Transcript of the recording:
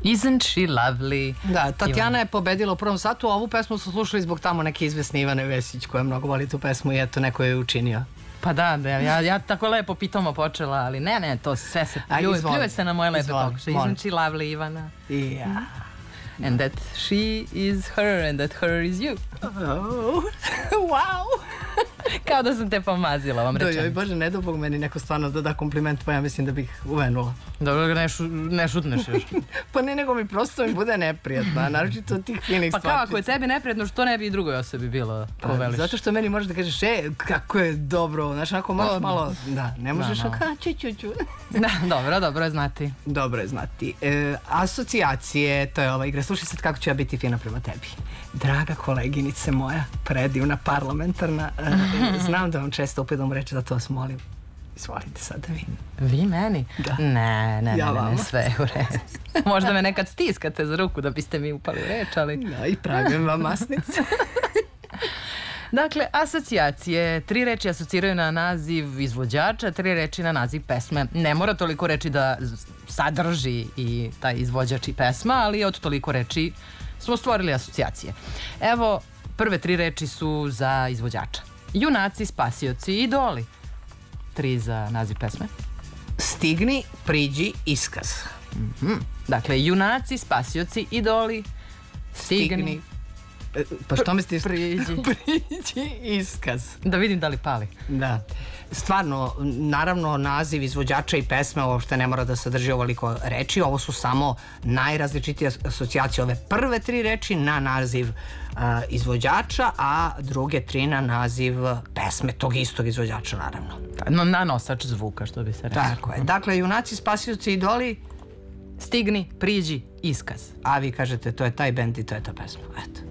Isn't she lovely? Da, Tatjana je pobedila u prvom satu, a ovu pesmu su slušali zbog tamo neke izvesne Ivane Vesić koja mnogo voli tu pesmu i eto neko je učinio. Pa da, ja tako lepo pitoma počela, ali ne, to sve se pljuje se na moje lepe pokušaje. Isn't she lovely, Ivana? Yeah. And that she is her and that her is you. Oh. Wow. Kao da sam te pomazila ovom rečenicom. Joj, Bože, ne do Bog meni neko stvarno da kompliment, pa ja mislim da bih uvenula. Dobro, ne šutneš još. Pa ne, nego mi prosto mi bude neprijatno, naročito od tih finih stvari. Pa stvari. kao ako je tebi neprijatno, što ne bi i drugoj osobi bilo poveliš? Zato što meni možeš da kažeš, kako je dobro, znaš, ako možeš malo, da, ne možeš ču. Dobro je znati. Dobro je znati. Asocijacije, to je ova igra. Slušaj sad kako ću ja biti fina prema tebi. Draga koleginice moja, predivna, parlamentarna, znam da vam često upedam reći, zato vas molim. Izvolite sada vi. Vi meni? Da. Ne, sve u redu. Možda me nekad stiskate za ruku da biste mi upali u reč, ali... Da, i pravim vam masnice. Dakle, asocijacije, 3 reči asociraju na naziv izvođača, 3 reči na naziv pesme. Ne mora toliko reči da sadrži i taj izvođač i pesma, ali od toliko reči smo stvorili asocijacije. Evo, prve 3 reči su za izvođača. Junaci, spasioci, idoli. 3 za naziv pesme. Stigni, priđi, iskaz. Dakle, junaci, spasioci, idoli, stigni. Pa što misliš? Priđi, iskaz. Da vidim da li pali. Da. Stvarno, naravno, naziv izvođača i pesme uopšte ne mora da sadrži ovoliko reči. Ovo su samo najrazličitije asocijacije. Ove prve 3 reči na naziv izvođača, a druge 3 na naziv pesme tog istog izvođača, naravno. Na nosač zvuka, što bi se rekao. Tako je. Dakle, junaci, spasioci, idoli. Stigni, priđi, iskaz. A vi kažete, to je taj bend i to je ta pesma. Eto.